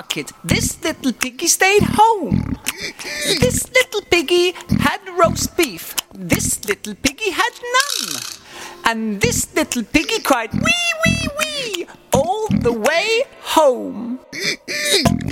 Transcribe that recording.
market. This little piggy stayed home. This little piggy had roast beef. This little piggy had none. And this little piggy cried, wee, wee, wee, all the way home.